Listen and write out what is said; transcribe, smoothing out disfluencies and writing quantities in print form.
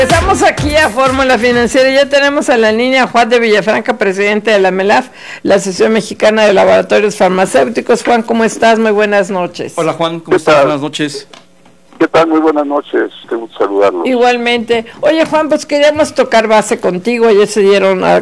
Estamos aquí a Fórmula Financiera y ya tenemos a la línea Juan de Villafranca, presidente de la MELAF, la Asociación Mexicana de Laboratorios Farmacéuticos. Juan, ¿cómo estás? Muy buenas noches. Hola Juan, ¿cómo estás? Buenas noches. ¿Qué tal? Muy buenas noches, qué gusto saludarlos. Igualmente. Oye Juan, pues queríamos tocar base contigo. Ayer se dieron a